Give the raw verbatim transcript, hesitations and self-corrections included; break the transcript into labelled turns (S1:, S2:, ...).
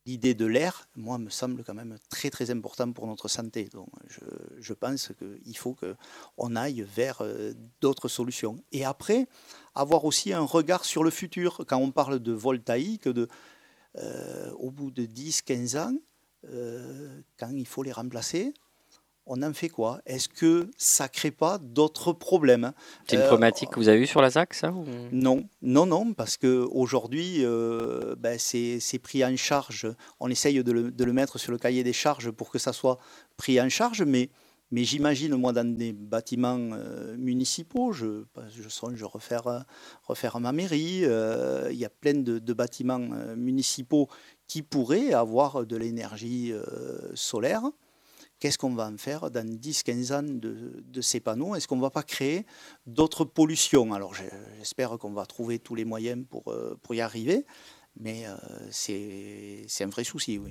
S1: l'idée de l'air, moi, me semble quand même très très important pour notre santé. Donc, je, je pense qu'il faut qu'on aille vers euh, d'autres solutions. Et après, avoir aussi un regard sur le futur. Quand on parle de voltaïque, de, euh, au bout de dix quinze ans, euh, quand il faut les remplacer, on en fait quoi? Est-ce que ça crée pas d'autres problèmes?
S2: C'est une
S1: Euh,
S2: problématique que vous avez eue sur la Z A C, ça ou...
S1: non, non, non, parce qu'aujourd'hui, euh, ben, c'est c'est pris en charge. On essaye de le, de le mettre sur le cahier des charges pour que ça soit pris en charge, mais, mais j'imagine, moi, dans des bâtiments euh, municipaux, je, je songe refaire, euh, refaire ma mairie, euh, il y a plein de, de bâtiments euh, municipaux qui pourraient avoir de l'énergie euh, solaire. Qu'est-ce qu'on va en faire dans dix, quinze ans de, de ces panneaux? Est-ce qu'on ne va pas créer d'autres pollutions? Alors j'espère qu'on va trouver tous les moyens pour, euh, pour y arriver, mais euh, c'est c'est un vrai souci, oui.